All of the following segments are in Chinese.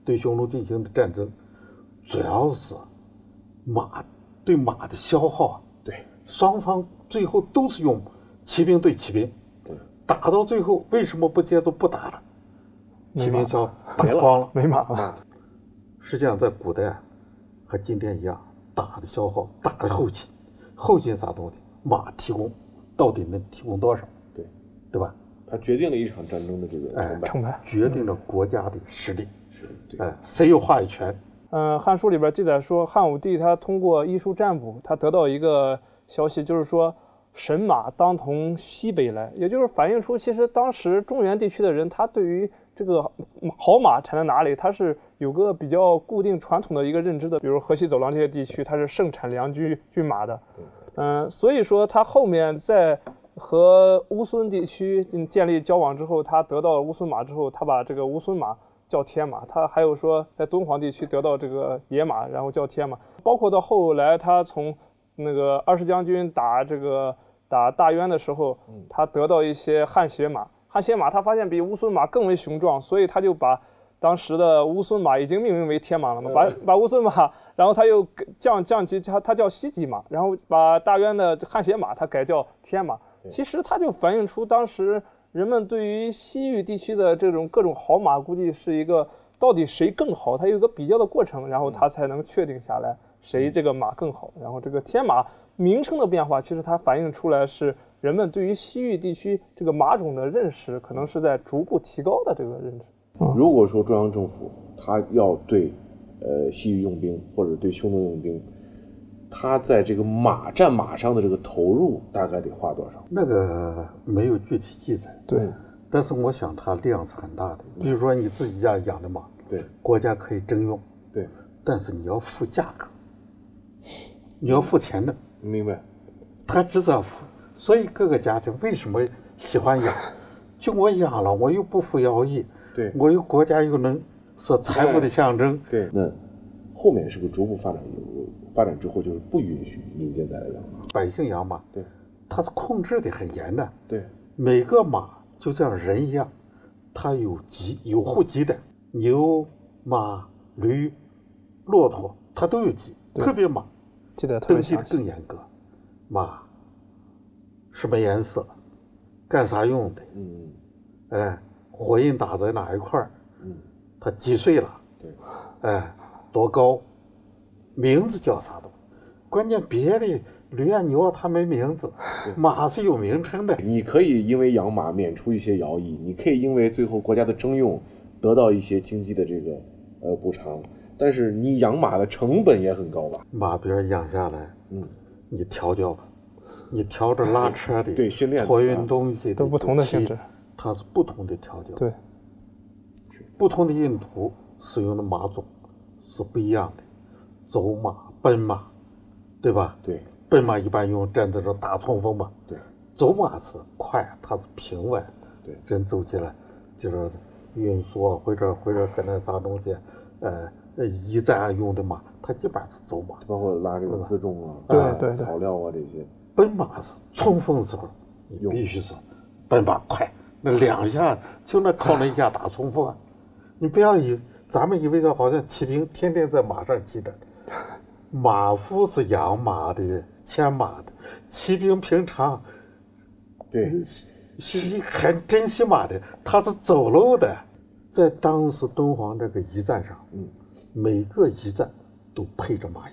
对匈奴进行的战争，主要是对马的消耗。 对， 双方最后都是用骑兵对骑兵，打到最后为什么不接着不打了？骑兵消打光了， 没马了。 实际上在古代和今天一样，打的消耗，打的后勤啥东西，马提供到底能提供多少？对吧？ 它决定了一场战争的这个成败， 决定了国家的实力。 对， 谁有话语权？ 汉书里边记载说，汉武帝他通过医书占卜，他得到一个消息，就是说神马当从西北来，也就是反映出其实当时中原地区的人，他对于这个好马产在哪里，他是有个比较固定传统的一个认知的。比如河西走廊这些地区，它是盛产良驹马的。所以说他后面在和乌孙地区建立交往之后，他得到了乌孙马之后，他把这个乌孙马叫天马。他还有说在敦煌地区得到这个野马，然后叫天马。包括到后来他从那个20将军打大渊的时候，他得到一些汗血马。汗血马他发现比乌孙马更为雄壮，所以他就把当时的乌孙马已经命名为天马了嘛，把乌孙马，然后他又降级，他叫西极马，然后把大渊的汗血马他改叫天马。其实它就反映出当时人们对于西域地区的这种各种好马，估计是一个到底谁更好，它有一个比较的过程，然后它才能确定下来谁这个马更好。然后这个天马名称的变化，其实它反映出来是人们对于西域地区这个马种的认识，可能是在逐步提高的这个认知。 如果说中央政府他要对西域用兵或者对匈奴用兵，他在这个战马上的这个投入大概得花多少？ 那个没有具体记载。 对， 但是我想它量是很大的。比如说你自己家养的马， 对， 国家可以征用， 对， 但是你要付价格，你要付钱的。 明白？ 他只是要付。所以各个家庭为什么喜欢养？就我养了，我又不付徭役， 对， 我又国家又能是财富的象征。 对，那后面是不是逐步发展之后，就是不允许民间再来养马？ 百姓养马， 对， 他是控制的很严的。 对， 每个马就像人一样，它有户籍的，牛、马、驴、骆驼，它都有籍。特别马， 记得登记的更严格。马什么颜色，干啥用的？火印打在哪一块儿？它几岁了？ 对， 多高？名字叫啥东西？关键别的驴啊牛啊它没名字，马是有名称的。 你可以因为养马免除一些徭役，你可以因为最后国家的征用得到一些经济的这个补偿，但是你养马的成本也很高吧？ 马别人养下来，你调教吧，你调着拉车的， 对，训练托运东西都不同的性质， 它是不同的调教。 对， 不同的印度使用的马种是不一样的，走马、奔马，对吧？ 对， 奔马一般用战争中打冲锋嘛。 对， 走马是快，它是平稳。 对， 人走起来就是运输或者跟那啥东西，一战用的马，它基本上是走马， 包括拉这个辎重啊、 对草料啊这些。 奔马是冲锋的时候，你必须是奔马快，那2下就那靠那一下打冲锋啊！你不要咱们以为这好像骑兵天天在马上骑着，马夫是养马的、牵马的，骑兵平常对很珍惜马的，他是走路的。在当时敦煌这个驿站上，每个驿站都配着马衣，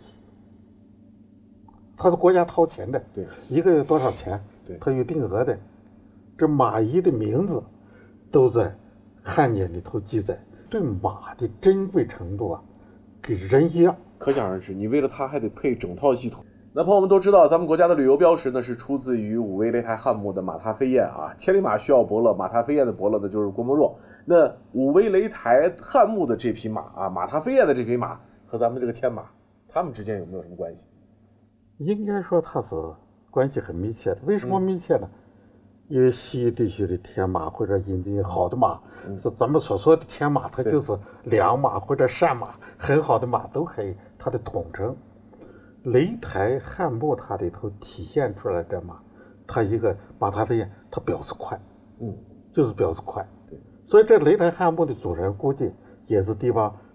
他是国家掏钱的， 对， 一个月多少钱， 对， 他有定额的。这马衣的名字都在汉典里头记载，对马的珍贵程度啊，跟人一样。 可想而知，你为了它还得配整套系统。那朋友们都知道，咱们国家的旅游标识呢是出自于武威擂台汉墓的马踏飞燕啊，千里马需要伯乐，马踏飞燕的伯乐呢就是郭沫若。那武威擂台汉墓的这匹马啊，马踏飞燕的这匹马和咱们这个天马，它们之间有没有什么关系？ 应该说它是关系很密切的。为什么密切呢？因为西域地区的天马或者引进好的马，就咱们所说的天马，它就是良马或者善马，很好的马都可以，它的统称。擂台汉墓它里头体现出来的马，它一个马踏飞燕，它表示快，就是表示快。所以这擂台汉墓的主人估计也是地方